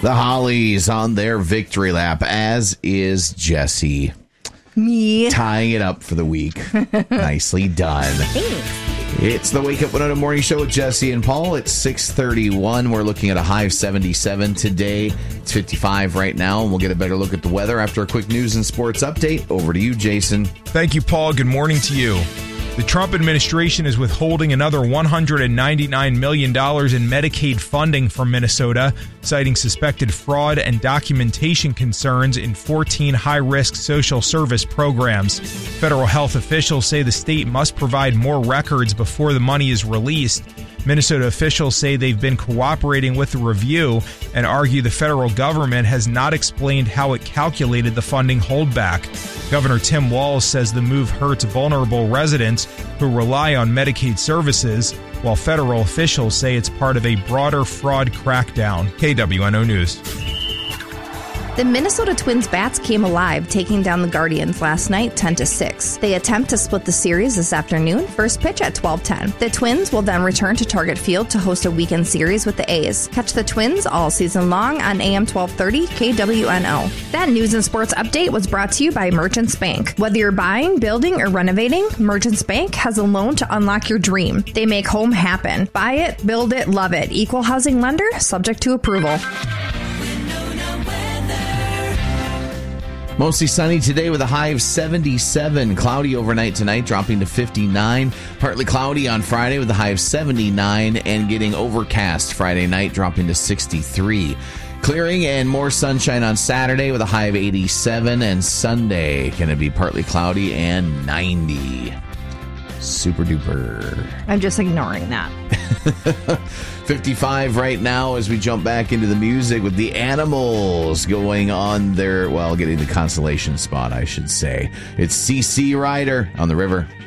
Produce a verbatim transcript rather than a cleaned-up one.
The Hollies on their victory lap, as is Jesse. Me. Tying it up for the week. Nicely done. Thanks. It's the Wake Up one oh one Morning Show with Jesse and Paul. It's six thirty-one. We're looking at a high of seventy-seven today. It's fifty-five right now, and we'll get a better look at the weather after a quick news and sports update. Over to you, Jason. Thank you, Paul. Good morning to you. The Trump administration is withholding another one hundred ninety-nine million dollars in Medicaid funding from Minnesota, citing suspected fraud and documentation concerns in fourteen high-risk social service programs. Federal health officials say the state must provide more records before the money is released. Minnesota officials say they've been cooperating with the review and argue the federal government has not explained how it calculated the funding holdback. Governor Tim Walz says the move hurts vulnerable residents who rely on Medicaid services, while federal officials say it's part of a broader fraud crackdown. K W N O News. The Minnesota Twins bats came alive, taking down the Guardians last night ten to six. They attempt to split the series this afternoon, first pitch at twelve ten. The Twins will then return to Target Field to host a weekend series with the A's. Catch the Twins all season long on A M twelve thirty K W N O. That news and sports update was brought to you by Merchants Bank. Whether you're buying, building, or renovating, Merchants Bank has a loan to unlock your dream. They make home happen. Buy it, build it, love it. Equal housing lender, subject to approval. Mostly sunny today with a high of seventy-seven. Cloudy overnight tonight, dropping to fifty-nine. Partly cloudy on Friday with a high of seventy-nine and getting overcast Friday night, dropping to sixty-three. Clearing and more sunshine on Saturday with a high of eighty-seven, and Sunday going to be partly cloudy and ninety. Super duper. I'm just ignoring that. fifty-five right now as we jump back into the music with the Animals going on their, well, getting the consolation spot, I should say. It's C C Rider on the River.